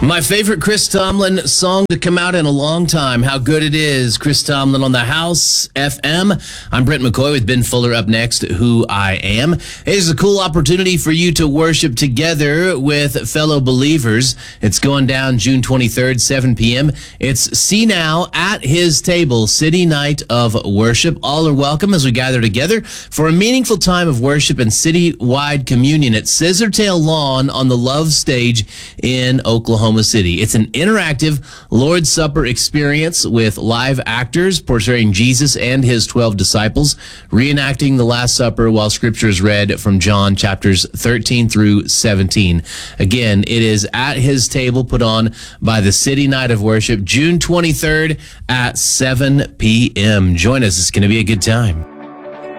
My favorite Chris Tomlin song to come out in a long time. How good it is. Chris Tomlin on the House FM. I'm Brent McCoy with Ben Fuller up next, Who I Am. It is a cool opportunity for you to worship together with fellow believers. It's going down June 23rd, 7 p.m. It's See Now at His Table, City Night of Worship. All are welcome as we gather together for a meaningful time of worship and citywide communion at Scissortail Lawn on the Love Stage in Oklahoma City. It's an interactive Lord's Supper experience with live actors portraying Jesus and his 12 disciples, reenacting the Last Supper while scripture is read from John chapters 13 through 17. Again, it is at his table, put on by the City Night of Worship, June 23rd at 7 p.m. Join us. It's going to be a good time.